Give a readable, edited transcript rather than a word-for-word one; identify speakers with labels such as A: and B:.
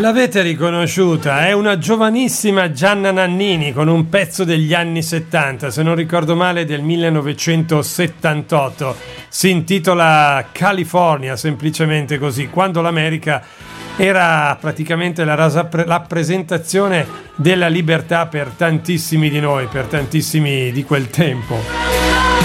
A: l'avete riconosciuta, è una giovanissima Gianna Nannini con un pezzo degli anni 70, se non ricordo male del 1978. Si intitola California, semplicemente così, quando l'America era praticamente la rappresentazione della libertà per tantissimi di noi, per tantissimi di quel tempo.